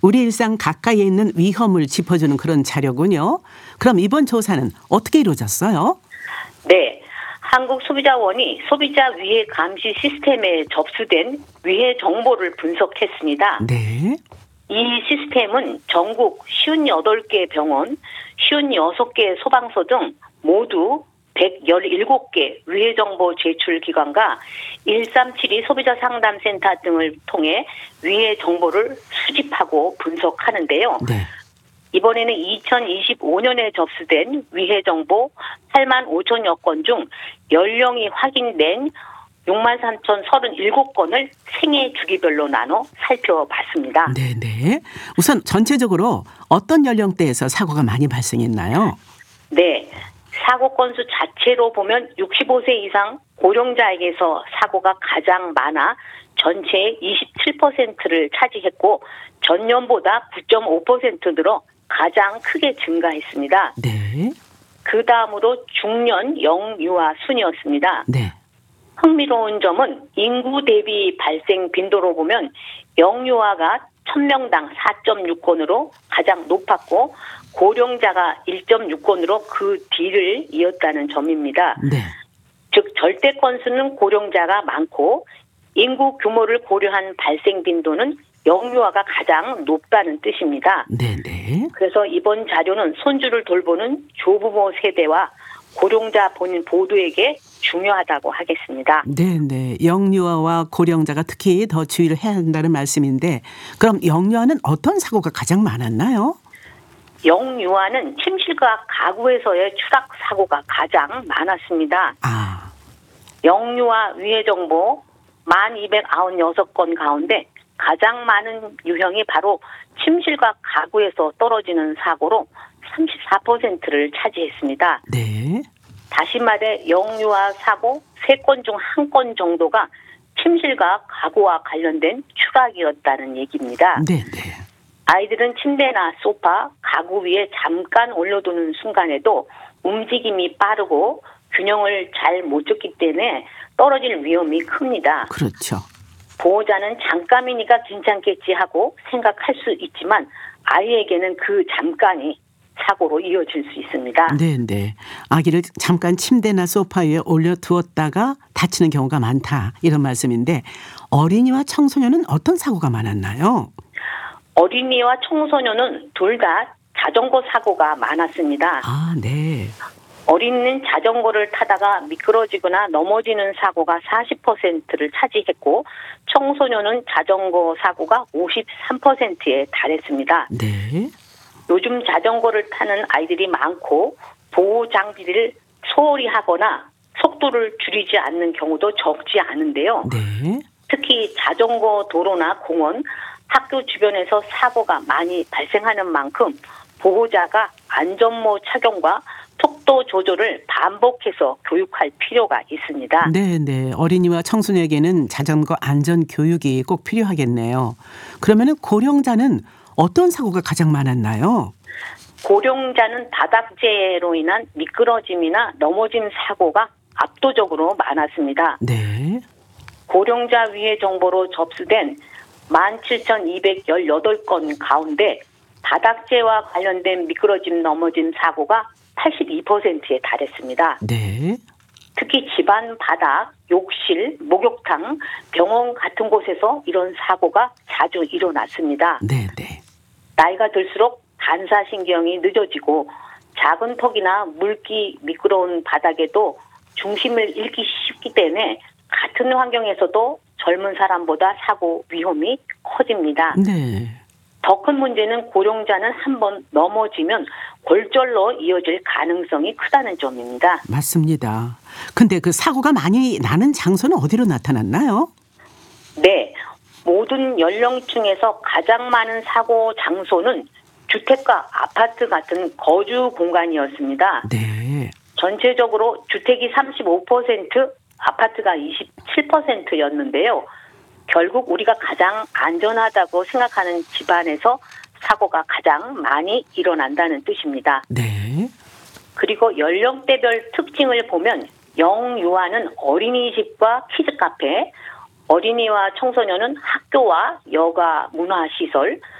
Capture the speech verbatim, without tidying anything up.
우리 일상 가까이에 있는 위험을 짚어주는 그런 자료군요. 그럼 이번 조사는 어떻게 이루어졌어요? 네. 한국소비자원이 소비자 위해 감시 시스템에 접수된 위해 정보를 분석했습니다. 네. 이 시스템은 전국 오십팔 개 병원, 오십육 개 소방서 등 모두 백십칠 개 위해 정보 제출 기관과 일삼칠이 소비자 상담센터 등을 통해 위해 정보를 수집하고 분석하는데요. 네. 이번에는 이천이십오 년에 접수된 위해 정보 팔만 오천여 건 중 연령이 확인된 육만 삼천삼십칠 건을 생애 주기별로 나눠 살펴봤습니다. 네네. 우선 전체적으로 어떤 연령대에서 사고가 많이 발생했나요? 네. 사고 건수 자체로 보면 육십오 세 이상 고령자에게서 사고가 가장 많아 전체의 이십칠 퍼센트를 차지했고 전년보다 구 점 오 퍼센트 늘어 가장 크게 증가했습니다. 네. 그 다음으로 중년 영유아 순이었습니다. 네. 흥미로운 점은 인구 대비 발생 빈도로 보면 영유아가 천 명당 사 점 육 건으로 가장 높았고 고령자가 일 점 육 건으로 그 뒤를 이었다는 점입니다. 네. 즉 절대 건수는 고령자가 많고 인구 규모를 고려한 발생 빈도는 영유아가 가장 높다는 뜻입니다. 네네. 그래서 이번 자료는 손주를 돌보는 조부모 세대와 고령자 본인 모두에게 중요하다고 하겠습니다. 네네. 영유아와 고령자가 특히 더 주의를 해야 한다는 말씀인데 그럼 영유아는 어떤 사고가 가장 많았나요? 영유아는 침실과 가구에서의 추락 사고가 가장 많았습니다. 아. 영유아 위해 정보 만 이백구십육 건 가운데 가장 많은 유형이 바로 침실과 가구에서 떨어지는 사고로 삼십사 퍼센트를 차지했습니다. 네. 다시 말해 영유아 사고 세 건 중 한 건 정도가 침실과 가구와 관련된 추락이었다는 얘기입니다. 네네. 아이들은 침대나 소파, 가구 위에 잠깐 올려두는 순간에도 움직임이 빠르고 균형을 잘 못 잡기 때문에 떨어질 위험이 큽니다. 그렇죠. 보호자는 잠깐이니까 괜찮겠지 하고 생각할 수 있지만 아이에게는 그 잠깐이 사고로 이어질 수 있습니다. 네네. 아기를 잠깐 침대나 소파 위에 올려두었다가 다치는 경우가 많다 이런 말씀인데 어린이와 청소년은 어떤 사고가 많았나요? 어린이와 청소년은 둘 다 자전거 사고가 많았습니다. 아, 네. 어린이는 자전거를 타다가 미끄러지거나 넘어지는 사고가 사십 퍼센트를 차지했고 청소년은 자전거 사고가 오십삼 퍼센트에 달했습니다. 네. 요즘 자전거를 타는 아이들이 많고 보호 장비를 소홀히 하거나 속도를 줄이지 않는 경우도 적지 않은데요. 네. 특히 자전거 도로나 공원, 학교 주변에서 사고가 많이 발생하는 만큼 보호자가 안전모 착용과 속도 조절을 반복해서 교육할 필요가 있습니다. 네네. 어린이와 청소년에게는 자전거 안전 교육이 꼭 필요하겠네요. 그러면은 고령자는 어떤 사고가 가장 많았나요? 고령자는 바닥재로 인한 미끄러짐이나 넘어짐 사고가 압도적으로 많았습니다. 네. 고령자 위해 정보로 접수된 만 칠천이백십팔 건 가운데 바닥재와 관련된 미끄러짐 넘어짐 사고가 팔십이 퍼센트에 달했습니다. 네. 특히 집안 바닥, 욕실, 목욕탕, 병원 같은 곳에서 이런 사고가 자주 일어났습니다. 네네. 나이가 들수록 반사신경이 늦어지고 작은 턱이나 물기 미끄러운 바닥에도 중심을 잃기 쉽기 때문에 같은 환경에서도 젊은 사람보다 사고 위험이 커집니다. 네. 더 큰 문제는 고령자는 한번 넘어지면 골절로 이어질 가능성이 크다는 점입니다. 맞습니다. 근데 그 사고가 많이 나는 장소는 어디로 나타났나요? 네. 모든 연령층에서 가장 많은 사고 장소는 주택과 아파트 같은 거주 공간이었습니다. 네. 전체적으로 주택이 삼십오 퍼센트, 아파트가 이십칠 퍼센트였는데요. 결국 우리가 가장 안전하다고 생각하는 집안에서 사고가 가장 많이 일어난다는 뜻입니다. 네. 그리고 연령대별 특징을 보면 영유아는 어린이집과 키즈카페, 어린이와 청소년은 학교와 여가 문화시설,